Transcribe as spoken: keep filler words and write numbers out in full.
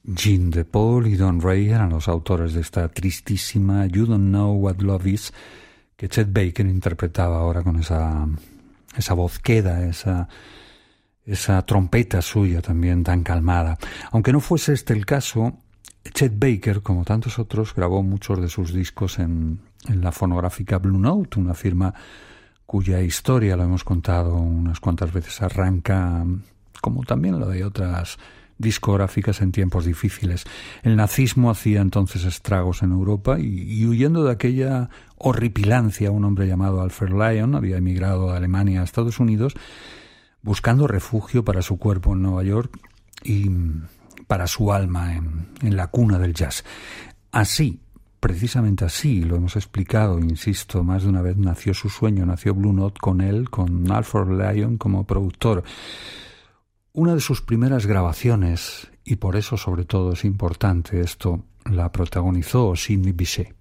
Gene DePaul y Don Ray eran los autores de esta tristísima You Don't Know What Love Is, que Chet Baker interpretaba ahora con esa, esa voz queda, esa, esa trompeta suya también tan calmada. Aunque no fuese este el caso, Chet Baker, como tantos otros, grabó muchos de sus discos en, en la fonográfica Blue Note, una firma cuya historia, lo hemos contado unas cuantas veces, arranca, como también lo de otras discográficas, en tiempos difíciles. El nazismo hacía entonces estragos en Europa y, y huyendo de aquella horripilancia, un hombre llamado Alfred Lyon había emigrado de Alemania a Estados Unidos buscando refugio para su cuerpo en Nueva York y para su alma en, en la cuna del jazz. Así, precisamente así, lo hemos explicado, insisto, más de una vez, nació su sueño, nació Blue Note con él, con Alfred Lyon como productor. Una de sus primeras grabaciones, y por eso sobre todo es importante esto, la protagonizó Sidney Bechet.